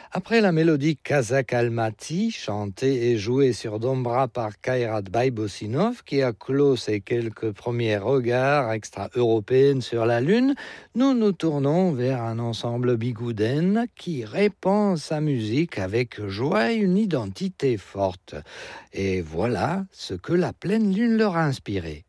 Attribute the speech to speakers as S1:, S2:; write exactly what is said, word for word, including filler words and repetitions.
S1: Après la mélodie Kazakh Almaty, chantée et jouée sur Dombra par Kairat Baïbosinov, qui a clos ses quelques premiers regards extra-européennes sur la Lune, nous nous tournons vers un ensemble bigouden qui répand sa musique avec joie et une identité forte. Et voilà ce que la pleine Lune leur a inspiré.